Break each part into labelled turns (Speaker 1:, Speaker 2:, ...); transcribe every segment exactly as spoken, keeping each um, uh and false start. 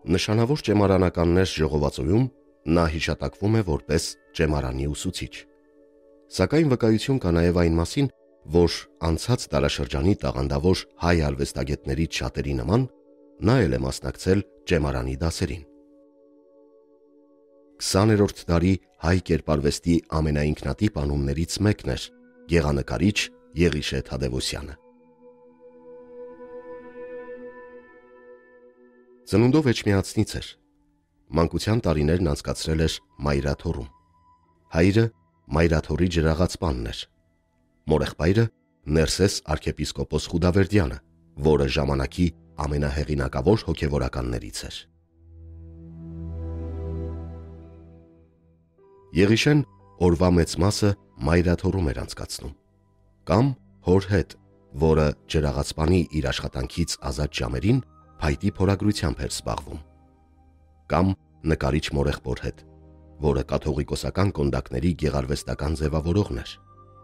Speaker 1: Նշանավոր ճեմարանականներ ժողովածոյում նա հիշատակվում է որպես ճեմարանի ուսուցիչ։ Սակայն վկայություն կա նաև այն մասին, որ անցած դարաշրջանի տաղանդավոր հայ արվեստագետներից շատերի նման նա էլ է մասնակցել ճեմարանի դասերին։ քսաներորդ դարի հայ կերպարվեստի ամենաինքնատիպ անուններից մեկն էր գեղանկարիչ Եղիշե Թադևոսյանը։ Ծնունդով էջմիածնից էր։ Մանկության տարիներն անցկացրել էր Մայրաթոռում։ Հայրը Մայրաթոռի ջրաղացպանն էր։ Մորեղբայրը Ներսես arczepiskopos Խուդավերդյանը, որը ժամանակի ամենահեղինակավոր հոգևորականներից էր։ Եղիշեն օրվա մեծ մասը Մայրաթոռում էր անցկացնում, կամ հոր հետ, որը ջրաղացպանի իր աշխատանքից ազատ ժամերին փայտի փորագրությամբ էր զբաղվում, կամ նկարիչ մորեղբոր հետ, որը կաթողիկոսական կոնդակների գեղարվեստական ձևավորողն էր։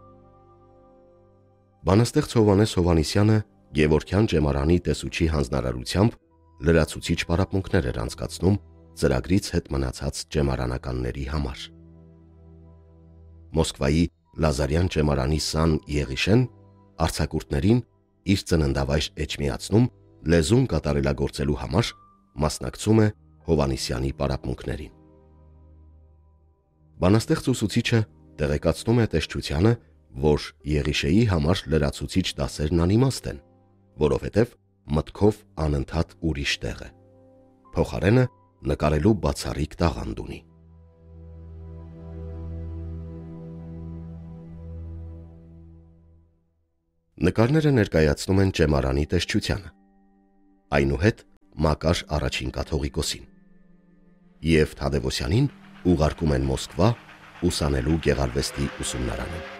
Speaker 1: Բանաստեղծ Հովհաննես Հովհաննիսյանը Գևորգյան ճեմարանի տեսուչի հանձնարարությամբ լրացուցիչ պարապմունքներ էր անցկացնում ծրագրից հետ մնացած ճեմարանականների համար։ Մոսկվայի Լազարյան ճեմարանի սան Եղիշեն արձակուրդներին իր ծննդավայր Էջմիածնում լեզուն կատարելագործելու համար մասնակցում է Հովհաննիսյանի պարապմունքներին։ Բանաստեղծ ուսուցիչը տեղեկացնում է տեսչությանը, որ Եղիշեի համար լրացուցիչ դասերն անիմաստ են, որովհետև մտքով անընդհատ ուրիշ տեղ է։ Փոխարենը նկարելու բացառիկ տաղանդ ունի։ Նկարները ներկայացնում են ճեմարանի տեսչությանը, այնուհետ Մակար առաջին կաթողիկոսին, և Թադևոսյանին ուղարկում են Մոսկվա ուսանելու գեղարվեստի ուսումնարանում։